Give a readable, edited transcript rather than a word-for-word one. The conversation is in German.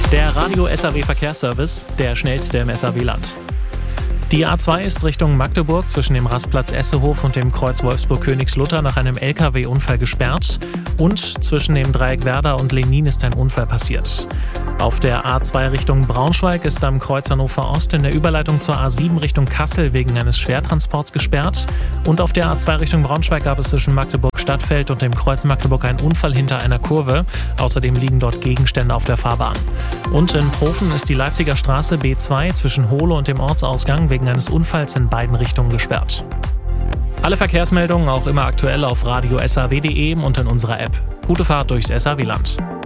Der Radio SAW Verkehrsservice, der schnellste im SAW-Land. Die A2 ist Richtung Magdeburg zwischen dem Rastplatz Essehof und dem Kreuz Wolfsburg-Königslutter nach einem LKW-Unfall gesperrt und zwischen dem Dreieck Werder und Lenin ist ein Unfall passiert. Auf der A2 Richtung Braunschweig ist am Kreuz Hannover Ost in der Überleitung zur A7 Richtung Kassel wegen eines Schwertransports gesperrt und auf der A2 Richtung Braunschweig gab es zwischen Magdeburg-Stadtfeld und dem Kreuz Magdeburg einen Unfall hinter einer Kurve. Außerdem liegen dort Gegenstände auf der Fahrbahn. Und in Profen ist die Leipziger Straße B2 zwischen Hohle und dem Ortsausgang wegen eines Unfalls in beiden Richtungen gesperrt. Alle Verkehrsmeldungen auch immer aktuell auf radio-saw.de und in unserer App. Gute Fahrt durchs SAW-Land.